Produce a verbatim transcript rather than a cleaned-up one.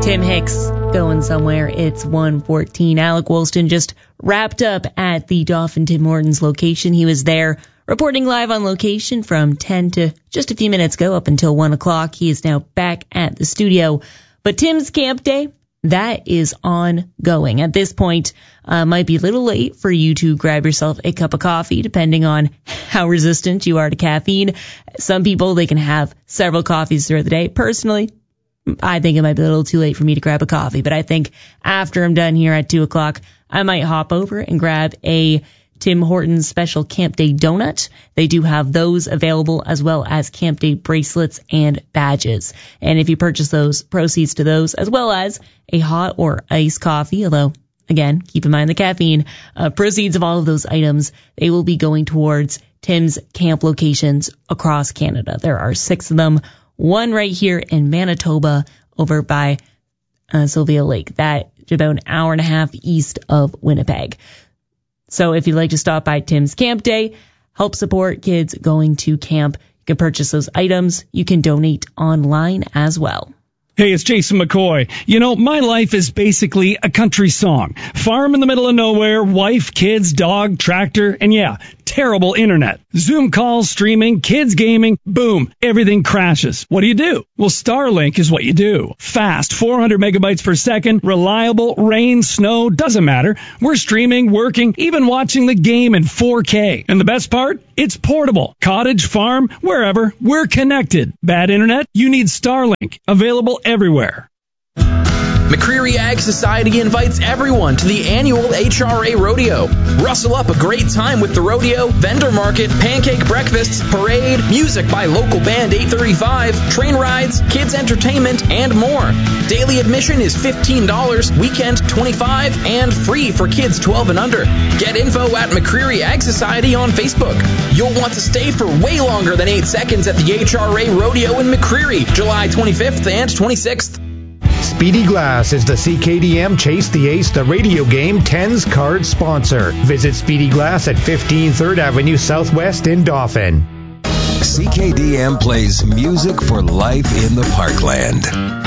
Tim Hicks going somewhere. It's one fourteen. Alec Woolston just wrapped up at the Dauphin Tim Hortons location. He was there reporting live on location from ten to just a few minutes ago up until one o'clock. He is now back at the studio. But Tim's Camp Day, that is ongoing. At this point, uh, might be a little late for you to grab yourself a cup of coffee, depending on how resistant you are to caffeine. Some people, they can have several coffees throughout the day. Personally, I think it might be a little too late for me to grab a coffee, but I think after I'm done here at two o'clock, I might hop over and grab a Tim Hortons special Camp Day donut. They do have those available, as well as Camp Day bracelets and badges. And if you purchase those, proceeds to those, as well as a hot or iced coffee, although, again, keep in mind the caffeine, uh, proceeds of all of those items, they will be going towards Tim's camp locations across Canada. There are six of them. One right here in Manitoba over by uh, Sylvia Lake. That is about an hour and a half east of Winnipeg. So if you'd like to stop by Tim's Camp Day, help support kids going to camp, you can purchase those items. You can donate online as well. Hey, it's Jason McCoy. You know, my life is basically a country song. Farm in the middle of nowhere, wife, kids, dog, tractor, and yeah, terrible internet. Zoom calls, streaming, kids gaming, boom, everything crashes. What do you do? Well, Starlink is what you do. Fast, four hundred megabytes per second, reliable, rain, snow, doesn't matter. We're streaming, working, even watching the game in four K. And the best part? It's portable. Cottage, farm, wherever, we're connected. Bad internet? You need Starlink. Available everywhere. McCreary Ag Society invites everyone to the annual H R A Rodeo. Rustle up a great time with the rodeo, vendor market, pancake breakfasts, parade, music by local band eight thirty-five, train rides, kids entertainment, and more. Daily admission is fifteen dollars, weekend twenty-five dollars, and free for kids twelve and under. Get info at McCreary Ag Society on Facebook. You'll want to stay for way longer than eight seconds at the H R A Rodeo in McCreary, July twenty-fifth and twenty-sixth. Speedy Glass is the C K D M Chase the Ace, the radio game tens card sponsor. Visit Speedy Glass at fifteen third Avenue Southwest in Dauphin. C K D M plays music for life in the Parkland.